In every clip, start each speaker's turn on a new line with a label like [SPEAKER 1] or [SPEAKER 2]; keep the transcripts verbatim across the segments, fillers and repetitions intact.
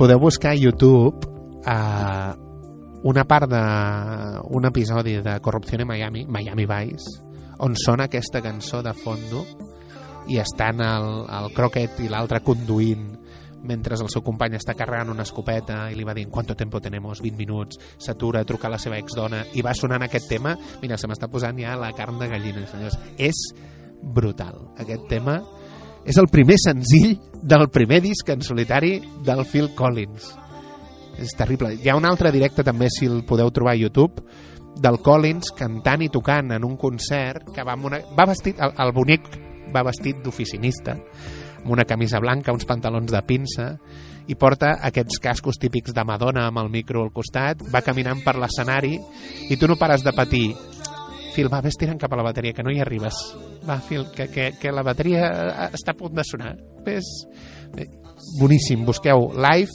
[SPEAKER 1] podeu buscar a YouTube uh, una part d'un episodi de Corrupció en Miami, Miami Vice, on sona aquesta cançó de fondo i estan el, el Crockett i l'altre conduint mentre el seu company està carregant una escopeta i li va dient «Quanto tempo tenemos? vint minuts», s'atura a trucar a la seva exdona i va sonant aquest tema. Mira, se m'està posant ja la carn de gallina, senyors. És brutal. Aquest tema és el primer senzill del primer disc en solitari del Phil Collins. És terrible. Hi ha un altre directe també, si el podeu trobar a YouTube, del Collins cantant i tocant en un concert que va amb una... va vestit, el, el bonic va vestit d'oficinista, amb una camisa blanca, uns pantalons de pinça, i porta aquests cascos típics de Madonna amb el micro al costat, va caminant per l'escenari i tu no pares de patir. Phil, va, ves tirant cap a la bateria, que no hi arribes. Va, Phil, que, que, que la bateria està a punt de sonar. Ves... Bé, boníssim, busqueu Live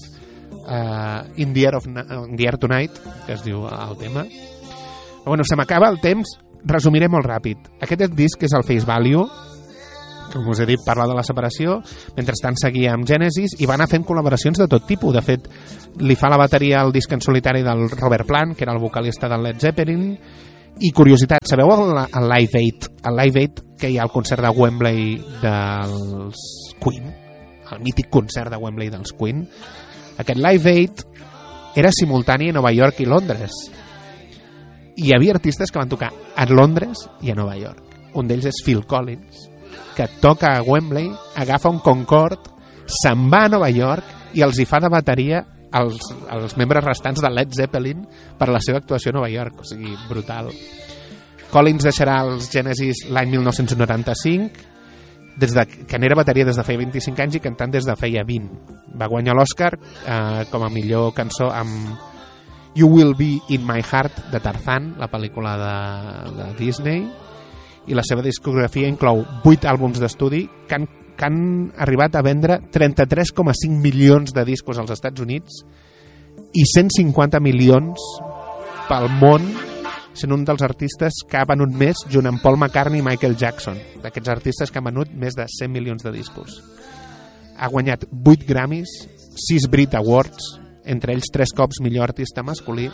[SPEAKER 1] uh, in, the Air of, in the Air Tonight, que es diu el tema. Però bueno, se m'acaba el temps, resumiré molt ràpid. Aquest disc és el Face Value, com us he dit, parla de la separació. Mentrestant seguia amb Genesis i va anar fent col·laboracions de tot tipus. De fet, li fa la bateria al disc en solitari del Robert Plant, que era el vocalista del Led Zeppelin. I curiositat, sabeu el, el Live Aid? El Live Aid que hi ha al concert de Wembley dels Queen, el mític concert de Wembley dels Queen. Aquest Live Aid era simultani a Nova York i Londres. I hi havia artistes que van tocar a Londres i a Nova York. Un d'ells és Phil Collins, que toca a Wembley, agafa un Concorde, se'n va a Nova York i els hi fa de bateria als, als membres restants de Led Zeppelin per la seva actuació a Nova York. O sigui, brutal. Collins deixarà els Genesis l'any mil nou-cents noranta-cinc, des de, que n'era bateria des de feia vint-i-cinc anys i cantant des de feia vint. Va guanyar l'Oscar eh, com a millor cançó amb You Will Be In My Heart de Tarzan, la pel·lícula de, de Disney, i la seva discografia inclou vuit àlbums d'estudi que han, que han arribat a vendre trenta-tres coma cinc milions de discos als Estats Units i cent cinquanta milions pel món, sent un dels artistes que ha venut més junt amb Paul McCartney i Michael Jackson, d'aquests artistes que han venut més de cent milions de discos. Ha guanyat vuit Grammys, sis Brit Awards, entre ells tres cops millor artista masculí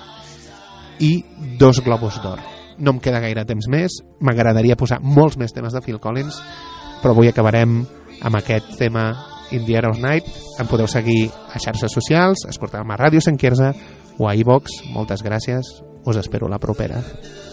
[SPEAKER 1] i dos Globus d'Or. No em queda gaire temps més, m'agradaria posar molts més temes de Phil Collins, però avui acabarem amb aquest tema In the Air of Night. Em podeu seguir a xarxes socials, escoltar-me a Ràdio Sant Quirze o a iVox. Moltes gràcies, us espero la propera.